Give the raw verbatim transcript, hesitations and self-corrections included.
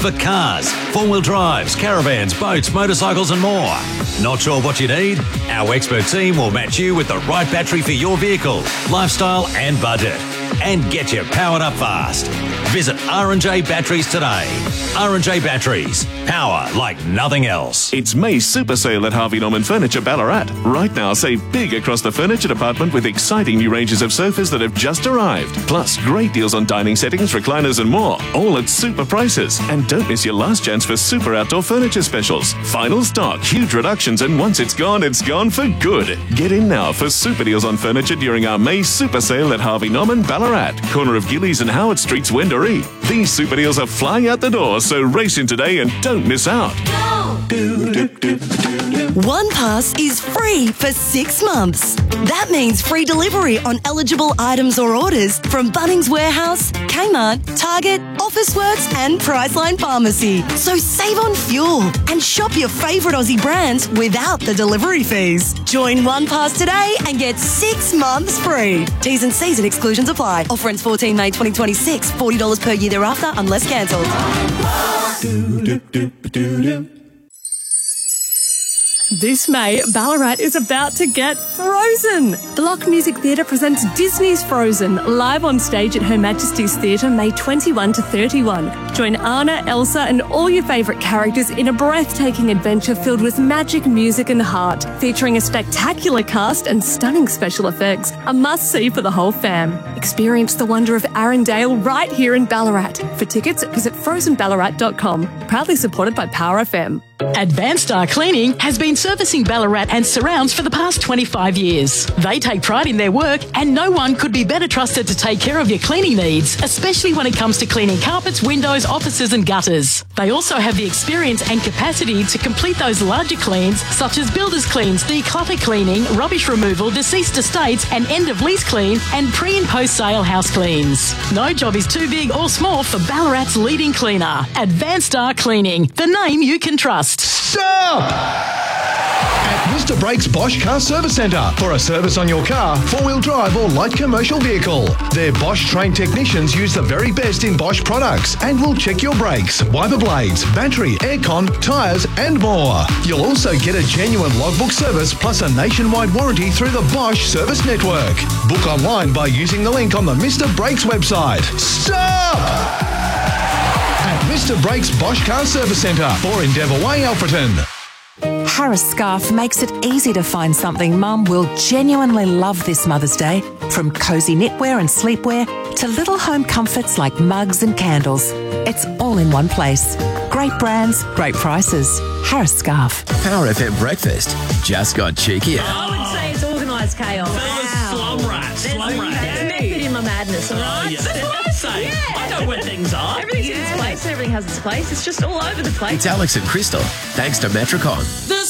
for cars, four-wheel drives, caravans, boats, motorcycles and more. Not sure what you need? Our expert team will match you with the right battery for your vehicle, lifestyle and budget, and get you powered up fast. Visit R and J Batteries today. R and J Batteries. Power like nothing else. It's May's Super Sale at Harvey Norman Furniture Ballarat. Right now, save big across the furniture department with exciting new ranges of sofas that have just arrived. Plus, great deals on dining settings, recliners and more. All at super prices. And don't miss your last chance for super outdoor furniture specials. Final stock, huge reductions, and once it's gone, it's gone for good. Get in now for super deals on furniture during our May Super Sale at Harvey Norman Ballarat, corner of Gillies and Howard Streets, Wendouree. These super deals are flying out the door, so race in today and don't miss out. One Pass is free for six months. That means free delivery on eligible items or orders from Bunnings Warehouse, Kmart, Target, Officeworks and Priceline Pharmacy. So save on fuel and shop your favourite Aussie brands without the delivery fees. Join One Pass today and get six months free. T's and C's and exclusions apply. Offer ends fourteen May twenty twenty-six. forty dollars per year thereafter unless cancelled. This May, Ballarat is about to get frozen. The Lock Music Theatre presents Disney's Frozen, live on stage at Her Majesty's Theatre May twenty-first to thirty-first. Join Anna, Elsa and all your favourite characters in a breathtaking adventure filled with magic, music and heart, featuring a spectacular cast and stunning special effects. A must-see for the whole fam. Experience the wonder of Arrendale right here in Ballarat. For tickets, visit frozen ballarat dot com. Proudly supported by Power F M. Advanced Star Cleaning has been servicing Ballarat and surrounds for the past twenty-five years. They take pride in their work and no one could be better trusted to take care of your cleaning needs, especially when it comes to cleaning carpets, windows, offices and gutters. They also have the experience and capacity to complete those larger cleans such as builders cleans, declutter cleaning, rubbish removal, deceased estates and end of lease clean and pre and post sale house cleans. No job is too big or small for Ballarat's leading cleaner. Advanced Star Cleaning, the name you can trust. Stop! At Mister Brakes Bosch Car Service Centre for a service on your car, four-wheel drive or light commercial vehicle. Their Bosch trained technicians use the very best in Bosch products and will check your brakes, wiper blades, battery, aircon, tyres and more. You'll also get a genuine logbook service plus a nationwide warranty through the Bosch Service Network. Book online by using the link on the Mister Brakes website. Stop! At Mister Brakes Bosch Car Service Centre for Endeavour Way, Alfreton. Harris Scarf makes it easy to find something Mum will genuinely love this Mother's Day. From cosy knitwear and sleepwear to little home comforts like mugs and candles. It's all in one place. Great brands, great prices. Harris Scarf. Power F M Breakfast just got cheekier. I would say it's organised chaos. Wow. Slum rat, slum rat. There's a method in my madness, all right? Oh, yeah. That's what I say. Yeah. I know where things are. Everything's yeah. in its place, everything has its place. It's just all over the place. It's Alex and Crystal, thanks to Metricon. The